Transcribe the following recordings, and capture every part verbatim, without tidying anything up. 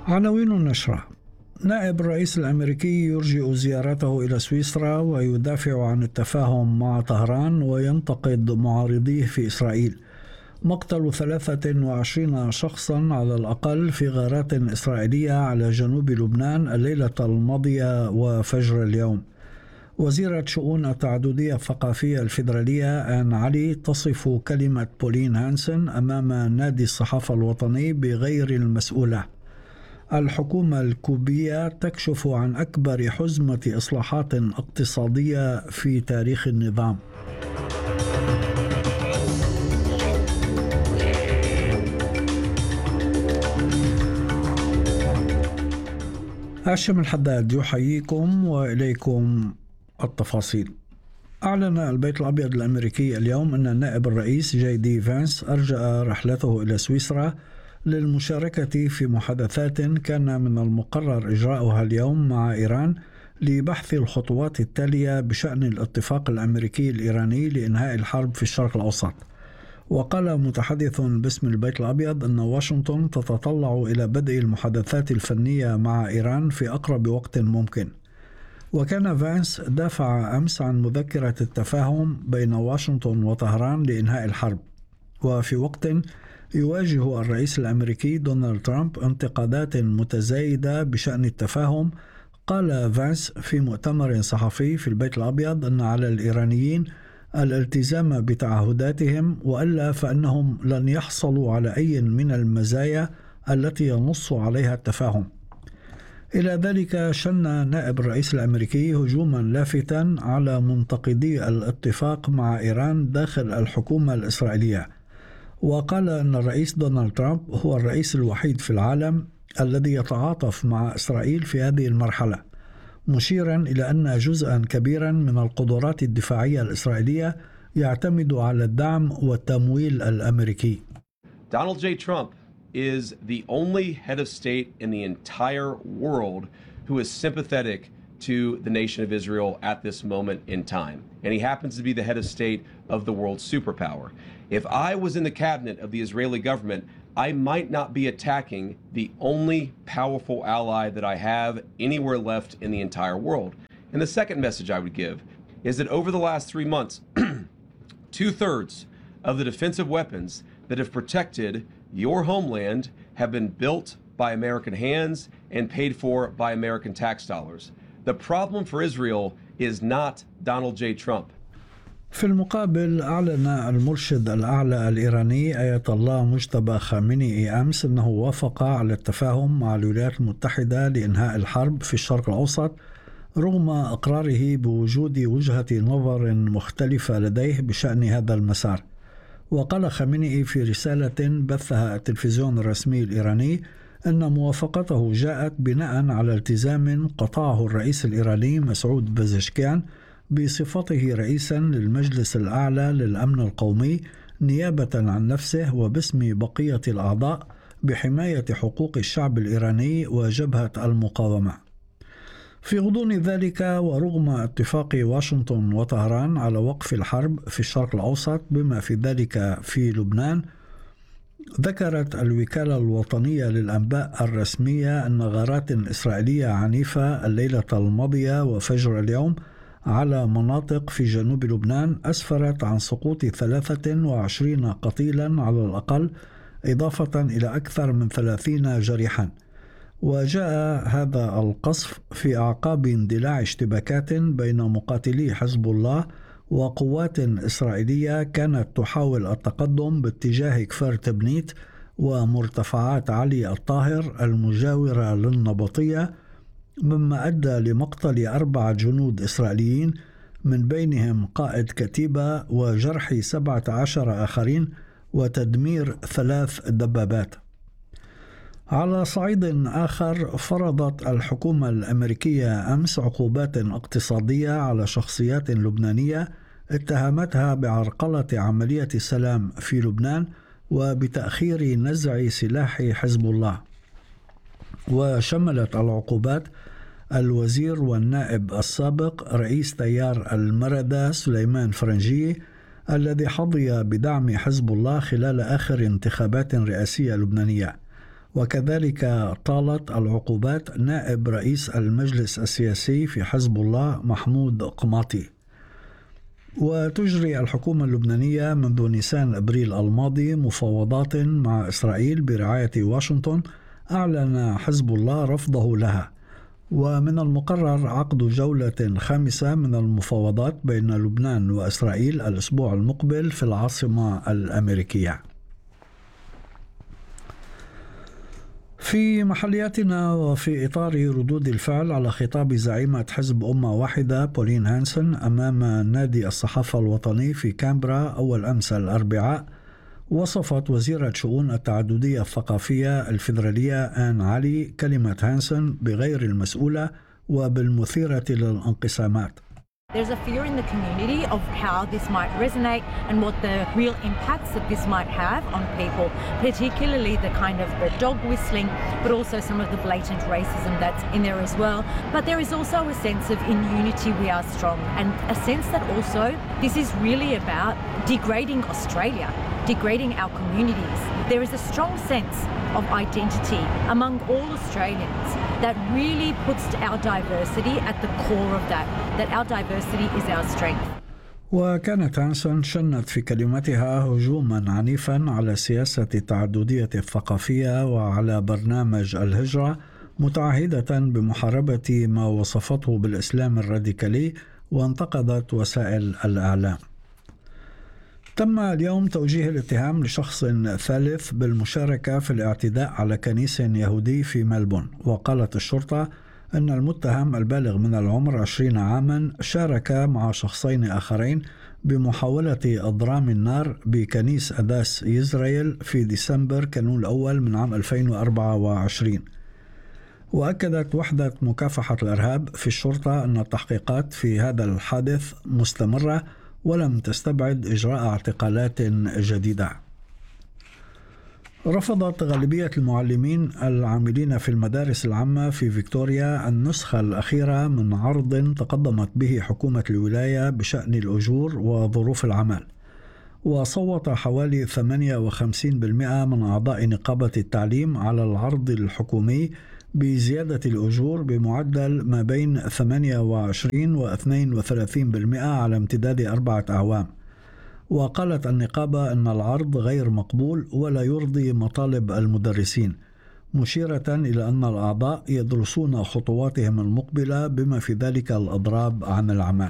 عناوين النشرة: نائب الرئيس الأمريكي يرجئ زيارته إلى سويسرا ويدافع عن التفاهم مع طهران وينتقد معارضيه في إسرائيل. مقتل ثلاثة وعشرين شخصا على الأقل في غارات إسرائيلية على جنوب لبنان الليلة الماضية وفجر اليوم. وزيرة شؤون التعددية الثقافية الفيدرالية آن علي تصف كلمة بولين هانسن أمام نادي الصحافة الوطني بغير المسؤولة. الحكومة الكوبية تكشف عن أكبر حزمة إصلاحات اقتصادية في تاريخ النظام. هاشم الحداد يحييكم وإليكم التفاصيل. أعلن البيت الأبيض الأمريكي اليوم أن النائب الرئيس جي دي فانس أرجأ رحلته إلى سويسرا للمشاركة في محادثات كان من المقرر إجراؤها اليوم مع إيران لبحث الخطوات التالية بشأن الاتفاق الأمريكي الإيراني لإنهاء الحرب في الشرق الأوسط. وقال متحدث باسم البيت الأبيض أن واشنطن تتطلع إلى بدء المحادثات الفنية مع إيران في أقرب وقت ممكن. وكان فانس دافع أمس عن مذكرة التفاهم بين واشنطن وطهران لإنهاء الحرب، وفي وقت يواجه الرئيس الأمريكي دونالد ترامب انتقادات متزايدة بشأن التفاهم. قال فانس في مؤتمر صحفي في البيت الأبيض أن على الإيرانيين الالتزام بتعهداتهم، وإلا فإنهم لن يحصلوا على أي من المزايا التي ينص عليها التفاهم. إلى ذلك شن نائب الرئيس الأمريكي هجوما لافتا على منتقدي الاتفاق مع إيران داخل الحكومة الإسرائيلية، وقال أن الرئيس دونالد ترامب هو الرئيس الوحيد في العالم الذي يتعاطف مع إسرائيل في هذه المرحلة، مشيرا إلى أن جزءا كبيرا من القدرات الدفاعية الإسرائيلية يعتمد على الدعم والتمويل الأمريكي. Donald J. Trump is the only head of state in the entire world who is sympathetic to the nation of Israel at this moment in time. And he happens to be the head of state of the world superpower. If I was in the cabinet of the Israeli government, I might not be attacking the only powerful ally that I have anywhere left in the entire world. And the second message I would give is that over the last three months, two-thirds of the defensive weapons that have protected your homeland have been built by American hands and paid for by American tax dollars. The problem for Israel is not Donald J. Trump. في المقابل، أعلن المرشد الأعلى الإيراني آية الله مجتبى خامنئي أمس أنه وافق على التفاهم مع الولايات المتحدة لإنهاء الحرب في الشرق الأوسط، رغم إقراره بوجود وجهة نظر مختلفة لديه بشأن هذا المسار. وقال خامنئي في رسالة بثها التلفزيون الرسمي الإيراني أن موافقته جاءت بناء على التزام قطعه الرئيس الإيراني مسعود بزشكيان بصفته رئيسا للمجلس الأعلى للأمن القومي نيابة عن نفسه وباسم بقية الأعضاء بحماية حقوق الشعب الإيراني وجبهة المقاومة. في غضون ذلك، ورغم اتفاق واشنطن وطهران على وقف الحرب في الشرق الأوسط بما في ذلك في لبنان، ذكرت الوكالة الوطنية للأنباء الرسمية أن غارات إسرائيلية عنيفة الليلة الماضية وفجر اليوم على مناطق في جنوب لبنان أسفرت عن سقوط ثلاثة وعشرين قتيلا على الأقل، إضافة إلى أكثر من ثلاثين جريحا. وجاء هذا القصف في أعقاب اندلاع اشتباكات بين مقاتلي حزب الله وقوات إسرائيلية كانت تحاول التقدم باتجاه كفر تبنيت ومرتفعات علي الطاهر المجاورة للنبطية، مما أدى لمقتل أربعة جنود إسرائيليين من بينهم قائد كتيبة وجرح سبعة عشر آخرين وتدمير ثلاث دبابات. على صعيد آخر، فرضت الحكومة الأمريكية أمس عقوبات اقتصادية على شخصيات لبنانية اتهمتها بعرقلة عملية السلام في لبنان وبتأخير نزع سلاح حزب الله. وشملت العقوبات الوزير والنائب السابق رئيس تيار المردة سليمان فرنجي الذي حظي بدعم حزب الله خلال آخر انتخابات رئاسية لبنانية. وكذلك طالت العقوبات نائب رئيس المجلس السياسي في حزب الله محمود قماطي. وتجري الحكومة اللبنانية منذ نيسان أبريل الماضي مفاوضات مع إسرائيل برعاية واشنطن أعلن حزب الله رفضه لها، ومن المقرر عقد جولة خامسة من المفاوضات بين لبنان وإسرائيل الأسبوع المقبل في العاصمة الأمريكية. في محلياتنا وفي إطار ردود الفعل على خطاب زعيمة حزب أمة واحدة بولين هانسن أمام نادي الصحافة الوطني في كامبرا أول أمس الأربعاء، وصفت وزيرة شؤون التعددية الثقافية الفيدرالية آن علي كلمة هانسن بغير المسؤولة وبالمثيرة للانقسامات. There's a fear in the community of how this might resonate and what the real impacts that this might have on people, particularly the kind of the dog whistling, but also some of the blatant racism that's in there as well. But there is also a sense of in unity we are strong, and a sense that also this is really about degrading Australia, degrading our communities. There is a strong sense of identity among all Australians that really puts our diversity at the core of that, that our diversity is our strength. وكانت هانسن شنت في كلمتها هجوما عنيفا على سياسة التعددية الثقافية وعلى برنامج الهجرة، متعهدة بمحاربة ما وصفته بالإسلام الراديكالي، وانتقدت وسائل الإعلام. تم اليوم توجيه الاتهام لشخص ثالث بالمشاركة في الاعتداء على كنيس يهودي في ملبون، وقالت الشرطة أن المتهم البالغ من العمر عشرين عاما شارك مع شخصين آخرين بمحاولة إضرام النار بكنيس أداس إسرائيل في ديسمبر كانون الأول من عام ألفين وأربعة وعشرين. وأكدت وحدة مكافحة الإرهاب في الشرطة أن التحقيقات في هذا الحادث مستمرة ولم تستبعد إجراء اعتقالات جديدة. رفضت غالبية المعلمين العاملين في المدارس العامة في فيكتوريا النسخة الأخيرة من عرض تقدمت به حكومة الولاية بشأن الأجور وظروف العمل، وصوت حوالي ثمانية وخمسين بالمئة من أعضاء نقابة التعليم على العرض الحكومي بزيادة الأجور بمعدل ما بين ثمانية وعشرين واثنين وثلاثين بالمئة على امتداد أربعة أعوام. وقالت النقابة أن العرض غير مقبول ولا يرضي مطالب المدرسين، مشيرة إلى أن الأعضاء يدرسون خطواتهم المقبلة بما في ذلك الإضراب عن العمل.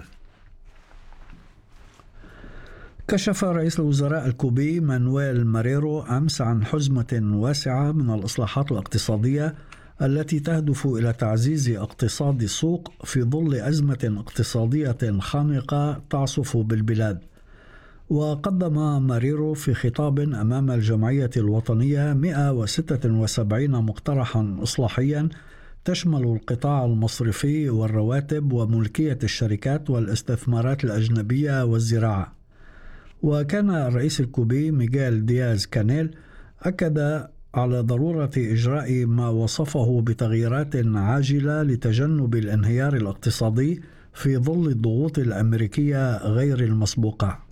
كشف رئيس الوزراء الكوبي مانويل ماريرو أمس عن حزمة واسعة من الإصلاحات الاقتصادية التي تهدف إلى تعزيز اقتصاد السوق في ظل أزمة اقتصادية خانقة تعصف بالبلاد. وقدم ماريرو في خطاب أمام الجمعية الوطنية مئة وستة وسبعين مقترحا إصلاحيا تشمل القطاع المصرفي والرواتب وملكية الشركات والاستثمارات الأجنبية والزراعة. وكان الرئيس الكوبي ميغيل دياز كانيل أكد على ضرورة إجراء ما وصفه بتغييرات عاجلة لتجنب الانهيار الاقتصادي في ظل الضغوط الأمريكية غير المسبوقة.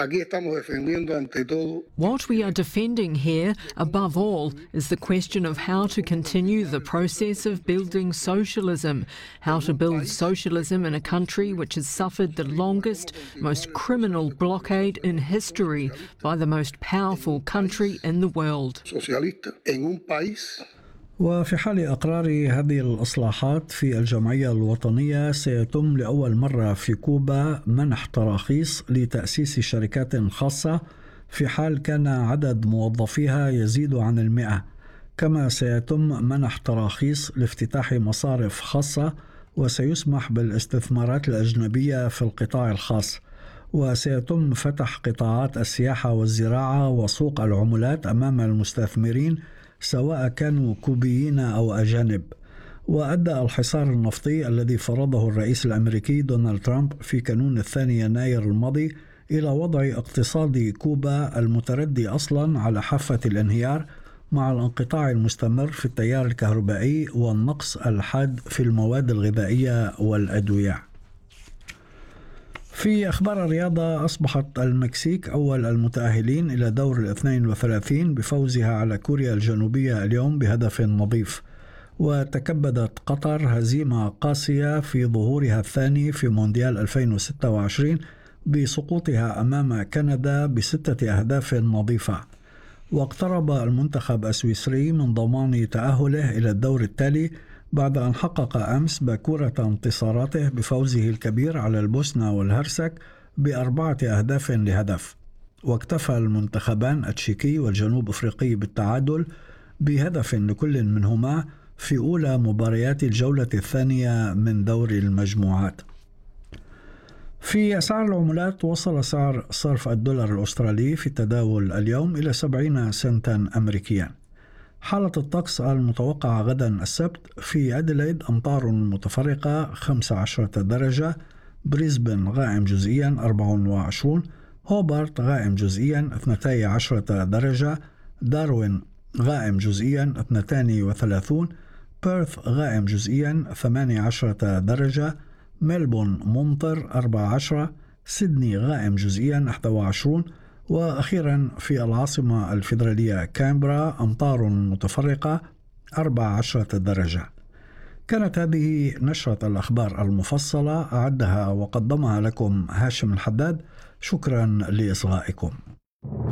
What we are defending here, above all, is the question of how to continue the process of building socialism, how to build socialism in a country which has suffered the longest, most criminal blockade in history by the most powerful country in the world. وفي حال إقرار هذه الإصلاحات في الجمعية الوطنية سيتم لأول مرة في كوبا منح تراخيص لتأسيس شركات خاصة في حال كان عدد موظفيها يزيد عن المئة، كما سيتم منح تراخيص لافتتاح مصارف خاصة، وسيسمح بالاستثمارات الأجنبية في القطاع الخاص، وسيتم فتح قطاعات السياحة والزراعة وسوق العملات أمام المستثمرين سواء كانوا كوبيين أو أجانب. وأدى الحصار النفطي الذي فرضه الرئيس الأمريكي دونالد ترامب في كانون الثاني يناير الماضي إلى وضع اقتصاد كوبا المتردي أصلا على حافة الانهيار، مع الانقطاع المستمر في التيار الكهربائي والنقص الحاد في المواد الغذائية والأدوية. في أخبار الرياضة، أصبحت المكسيك أول المتأهلين إلى دور الاثنين وثلاثين بفوزها على كوريا الجنوبية اليوم بهدف نظيف. وتكبدت قطر هزيمة قاسية في ظهورها الثاني في مونديال ألفين وستة وعشرين بسقوطها أمام كندا بستة أهداف نظيفة. واقترب المنتخب السويسري من ضمان تأهله إلى الدور التالي بعد أن حقق أمس باكورة انتصاراته بفوزه الكبير على البوسنة والهرسك بأربعة أهداف لهدف. واكتفى المنتخبان التشيكي والجنوب أفريقي بالتعادل بهدف لكل منهما في أولى مباريات الجولة الثانية من دور المجموعات. في أسعار العملات، وصل سعر صرف الدولار الأسترالي في التداول اليوم إلى سبعين سنتا أمريكيا. حالة الطقس المتوقعة غدا السبت: في أديلايد أمطار متفرقة خمسة عشر درجة، بريسبن غائم جزئيا أربعة وعشرين، هوبارت غائم جزئيا اثنتي عشرة درجة، داروين غائم جزئيا اثنتان وثلاثون، بيرث غائم جزئيا ثمانية عشر درجة، ملبون ممطر أربعة عشر، سيدني غائم جزئيا إحدى وعشرين، وأخيرا في العاصمة الفيدرالية كامبرا أمطار متفرقة أربعة عشر درجة. كانت هذه نشرة الأخبار المفصلة، أعدها وقدمها لكم هاشم الحداد. شكرا لإصغائكم.